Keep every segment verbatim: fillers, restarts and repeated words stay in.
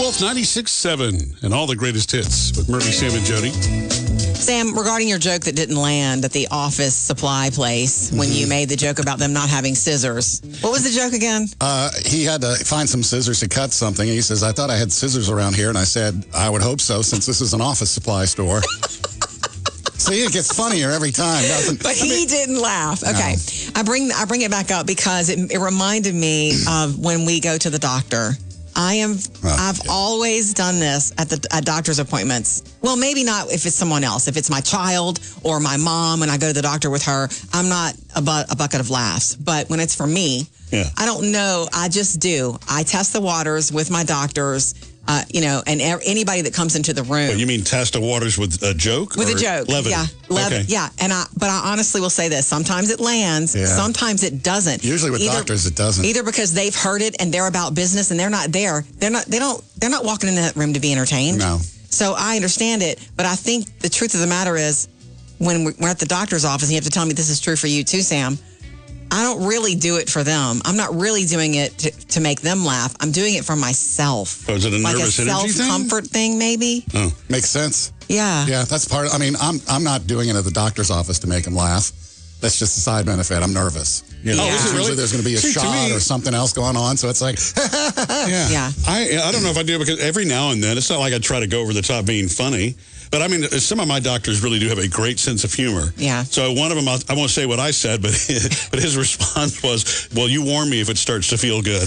Wolf ninety-six point seven and all the greatest hits with Murphy, Sam, and Jody. Sam, regarding your joke that didn't land at the office supply place when mm-hmm. you made the joke about them not having scissors. What was the joke again? Uh, he had to find some scissors to cut something. And he says, I thought I had scissors around here. And I said, I would hope so, since this is an office supply store. See, it gets funnier every time, doesn't it? But he I mean, didn't laugh. Okay. No. I bring I bring it back up because it, it reminded me of when we go to the doctor. I am, oh, I've yeah. always done this at the at doctor's appointments. Well, maybe not if it's someone else. If it's my child or my mom and I go to the doctor with her, I'm not a, bu- a bucket of laughs. But when it's for me, yeah. I don't know. I just do. I test the waters with my doctors. Uh, you know, and er- anybody that comes into the room. Well, you mean test the waters with a joke? With a joke. Levity? Yeah. Levity. Okay. Yeah. And I, but I honestly will say this. Sometimes it lands. Yeah. Sometimes it doesn't. Usually with either, doctors, it doesn't. Either because they've heard it and they're about business and they're not there. They're not, they don't, they're not walking in that room to be entertained. No. So I understand it. But I think the truth of the matter is when we're at the doctor's office, and you have to tell me this is true for you too, Sam. I don't really do it for them. I'm not really doing it to, to make them laugh. I'm doing it for myself. Oh, is it a like nervous a energy thing? self-comfort thing, maybe? Oh, makes sense. Yeah. Yeah, that's part of, I mean, I'm I'm not doing it at the doctor's office to make them laugh. That's just a side benefit. I'm nervous. You know, yeah. Oh, is it really? Usually there's going to be a See, shot me, or something else going on, so it's like, yeah. yeah. I I don't know if I do, because every now and then, it's not like I try to go over the top being funny. But I mean, some of my doctors really do have a great sense of humor. Yeah. So one of them, I won't say what I said, but but his response was, "Well, you warn me if it starts to feel good."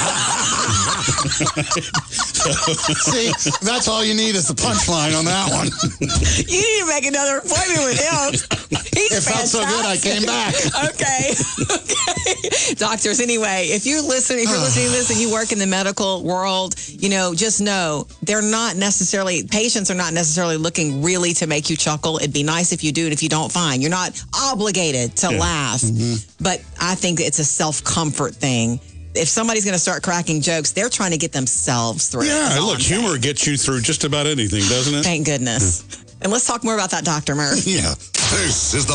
so. See, that's all you need is the punchline on that one. You need to make another appointment with him. He's it felt so good, I came back. Okay. Okay. Doctors, anyway, if you're listening, if you're listening to this and you work in the medical world, you know, just know they're not necessarily patients are not necessarily looking. Looking really to make you chuckle. It'd be nice if you do, and if you don't, fine. You're not obligated to yeah. laugh. Mm-hmm. But I think it's a self-comfort thing. If somebody's going to start cracking jokes, they're trying to get themselves through. Yeah, look, I'm humor saying. gets you through just about anything, doesn't it? Thank goodness. Yeah. And let's talk more about that, Doctor Murph. Yeah. This is the